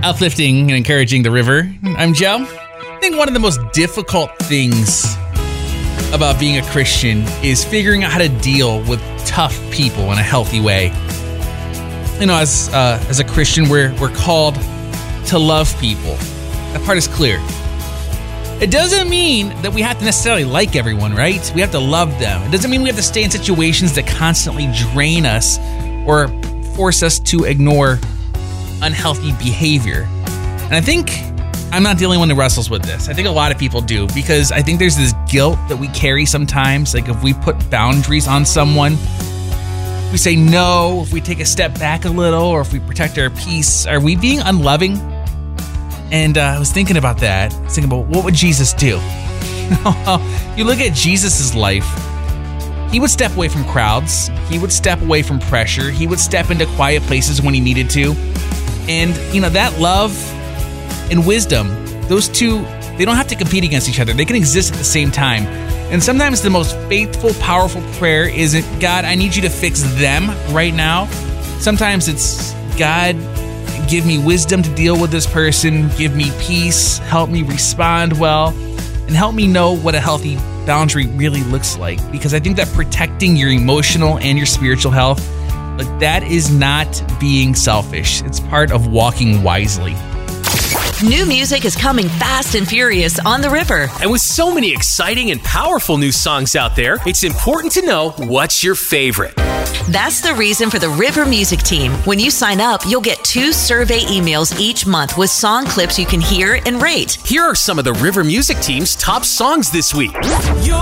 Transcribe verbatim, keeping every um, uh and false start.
uplifting and encouraging the river. I'm Joe. I think one of the most difficult things about being a Christian is figuring out how to deal with tough people in a healthy way. You know, as uh, as a Christian, we're we're called to love people. That part is clear. It doesn't mean that we have to necessarily like everyone, right? We have to love them. It doesn't mean we have to stay in situations that constantly drain us or force us to ignore unhealthy behavior. And I think I'm not the only one that wrestles with this. I think a lot of people do, because I think there's this guilt that we carry sometimes. Like if we put boundaries on someone, if we say no, if we take a step back a little, or if we protect our peace, are we being unloving? And uh, I was thinking about that. I was thinking about, what would Jesus do? You look at Jesus's life. He would step away from crowds. He would step away from pressure. He would step into quiet places when he needed to. And, you know, that love and wisdom, those two, they don't have to compete against each other. They can exist at the same time. And sometimes the most faithful, powerful prayer isn't, God, I need you to fix them right now. Sometimes it's, God, give me wisdom to deal with this person. Give me peace. Help me respond well. And help me know what a healthy boundary really looks like. Because I think that protecting your emotional and your spiritual health, like, that is not being selfish. It's part of walking wisely. New music is coming fast and furious on the river. And with so many exciting and powerful new songs out there, it's important to know what's your favorite. That's the reason for the River Music Team. When you sign up, you'll get two survey emails each month with song clips you can hear and rate. Here are some of the River Music Team's top songs this week.